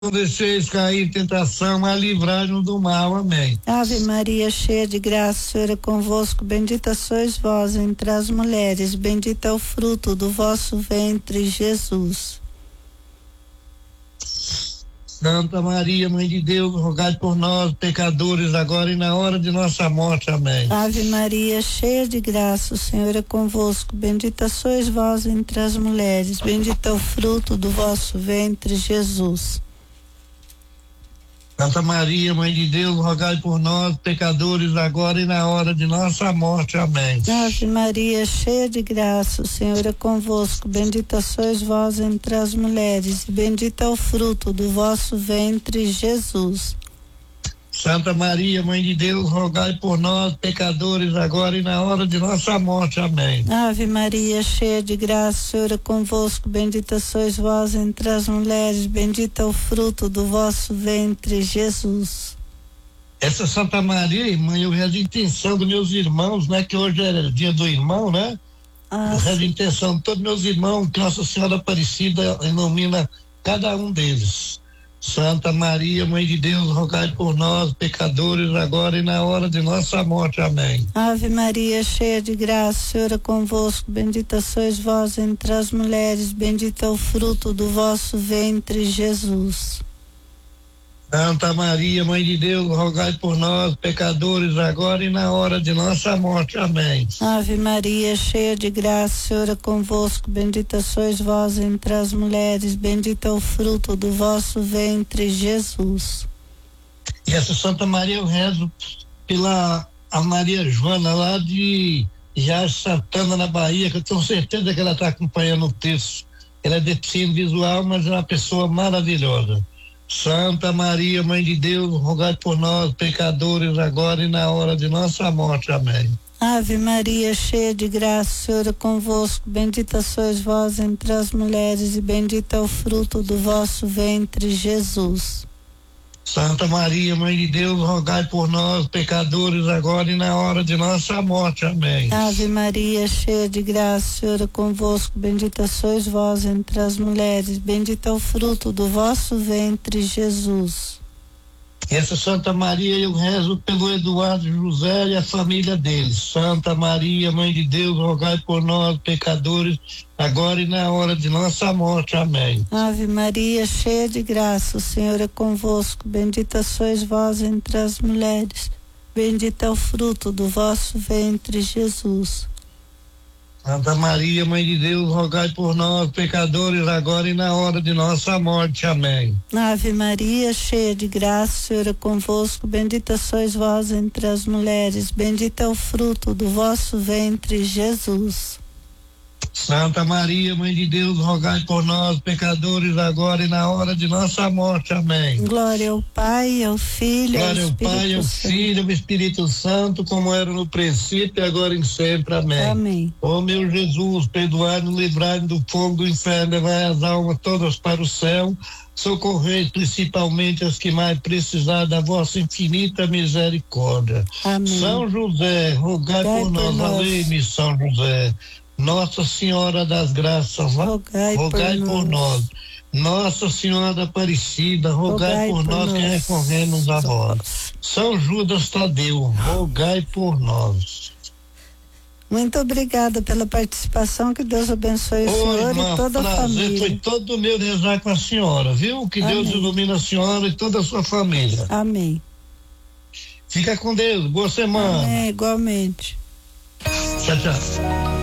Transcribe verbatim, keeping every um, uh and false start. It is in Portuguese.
não deixeis cair em tentação, mas livrai-nos do mal. Amém. Ave Maria, cheia de graça, o Senhor é convosco, bendita sois vós entre as mulheres, bendito é o fruto do vosso ventre, Jesus. Santa Maria, Mãe de Deus, rogai por nós, pecadores, agora e na hora de nossa morte. Amém. Ave Maria, cheia de graça, o Senhor é convosco, bendita sois vós entre as mulheres, bendito é o fruto do vosso ventre, Jesus. Santa Maria, Mãe de Deus, rogai por nós, pecadores, agora e na hora de nossa morte. Amém. Ave Maria, cheia de graça, o Senhor é convosco, bendita sois vós entre as mulheres, e bendito é o fruto do vosso ventre, Jesus. Santa Maria, Mãe de Deus, rogai por nós, pecadores, agora e na hora de nossa morte. Amém. Ave Maria, cheia de graça, o Senhor é convosco, bendita sois vós entre as mulheres, bendito é o fruto do vosso ventre, Jesus. Essa Santa Maria, irmã, eu rezo a intenção dos meus irmãos, né? Que hoje é dia do irmão, né? Ah, eu rezo a intenção de todos meus irmãos, que Nossa Senhora Aparecida ilumina cada um deles. Santa Maria, Mãe de Deus, rogai por nós, pecadores, agora e na hora de nossa morte. Amém. Ave Maria, cheia de graça, o Senhor é convosco, bendita sois vós entre as mulheres, bendito é o fruto do vosso ventre, Jesus. Santa Maria, Mãe de Deus, rogai por nós, pecadores, agora e na hora de nossa morte. Amém. Ave Maria, cheia de graça, o Senhor é convosco, bendita sois vós entre as mulheres, bendito é o fruto do vosso ventre, Jesus. E essa Santa Maria eu rezo pela a Maria Joana, lá de Jardim Santana, na Bahia, que eu tenho certeza que ela está acompanhando o texto. Ela é deficiente visual, mas é uma pessoa maravilhosa. Santa Maria, Mãe de Deus, rogai por nós, pecadores, agora e na hora de nossa morte. Amém. Ave Maria, cheia de graça, o Senhor é convosco, bendita sois vós entre as mulheres, e bendito é o fruto do vosso ventre, Jesus. Santa Maria, Mãe de Deus, rogai por nós, pecadores, agora e na hora de nossa morte. Amém. Ave Maria, cheia de graça, o Senhor é convosco, bendita sois vós entre as mulheres, bendito é o fruto do vosso ventre, Jesus. Essa Santa Maria eu rezo pelo Eduardo José e a família dele. Santa Maria, Mãe de Deus, rogai por nós, pecadores, agora e na hora de nossa morte. Amém. Ave Maria, cheia de graça, o Senhor é convosco, bendita sois vós entre as mulheres, bendito é o fruto do vosso ventre, Jesus. Santa Maria, Mãe de Deus, rogai por nós, pecadores, agora e na hora de nossa morte. Amém. Ave Maria, cheia de graça, o Senhor é convosco, bendita sois vós entre as mulheres, bendito é o fruto do vosso ventre, Jesus. Santa Maria, Mãe de Deus, rogai por nós, pecadores, agora e na hora de nossa morte. Amém. Glória ao Pai, ao Filho, Glória ao ao Espírito Pai, ao Santo. Filho, ao Espírito Santo, como era no princípio, agora e sempre. Amém. Amém. Ó meu Jesus, perdoai-nos, livrai-nos do fogo do inferno, levai as almas todas para o céu, socorrei principalmente as que mais precisarem da vossa infinita misericórdia. Amém. São José, rogai Rogai por por nós, nós. valei-me São José. Nossa Senhora das Graças, Rogai rogai por por nós. nós. Nossa Senhora Aparecida, rogai, Rogai por, por nós que nós. recorremos a vós. São Judas Tadeu, rogai por nós. Muito obrigada pela participação, que Deus abençoe o Ô, senhor irmã, e toda a prazer, família. foi todo meu rezar com a senhora, viu? Que Amém. Deus ilumine a senhora e toda a sua família. Amém. Fica com Deus, boa semana. Amém, igualmente. Tchau, tchau.